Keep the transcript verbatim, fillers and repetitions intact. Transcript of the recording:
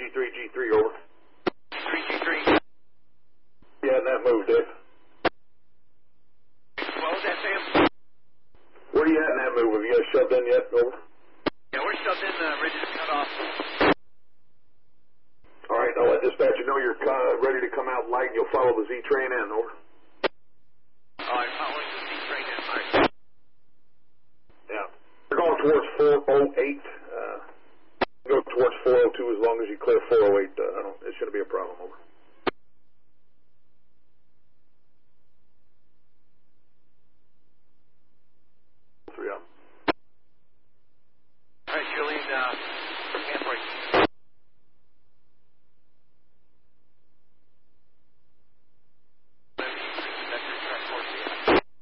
G three, G three, over. three G three. Yeah, and that moved, Dave. What was that, Sam? Where are you at in that move? Have you guys shoved in yet? Over. Yeah, we're shoved in, uh, ready to cut off. All right, I'll let dispatcher know you're uh, ready to come out light and you'll follow the Z train in, over. All right, following the Z train in. All right. Yeah. You're going towards four oh eight. Uh, go towards four oh two as long as you clear four oh eight. Uh, I don't, it shouldn't be a problem, over.